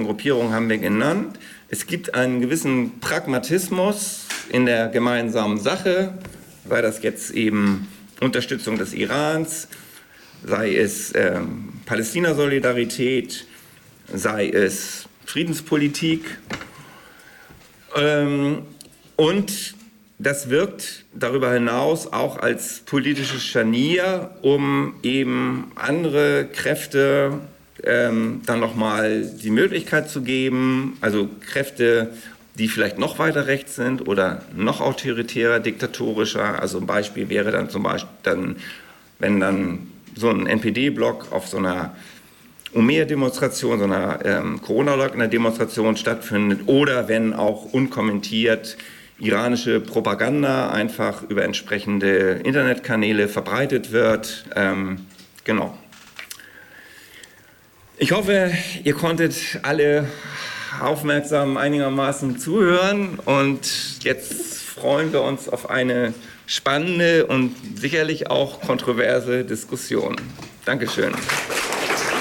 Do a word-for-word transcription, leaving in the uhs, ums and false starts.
Gruppierungen haben wir genannt. Es gibt einen gewissen Pragmatismus in der gemeinsamen Sache, sei das jetzt eben Unterstützung des Irans, sei es ähm, Palästina-Solidarität, sei es Friedenspolitik. Ähm, und das wirkt darüber hinaus auch als politisches Scharnier, um eben andere Kräfte ähm, dann nochmal die Möglichkeit zu geben, also Kräfte, die vielleicht noch weiter rechts sind oder noch autoritärer, diktatorischer. Also ein Beispiel wäre dann zum Beispiel, dann, wenn dann so ein N P D-Block auf so einer Umea-Demonstration, so einer ähm, Corona-Leugner-Demonstration stattfindet oder wenn auch unkommentiert iranische Propaganda einfach über entsprechende Internetkanäle verbreitet wird. Ähm, genau. Ich hoffe, ihr konntet alle aufmerksam einigermaßen zuhören und jetzt freuen wir uns auf eine spannende und sicherlich auch kontroverse Diskussion. Dankeschön.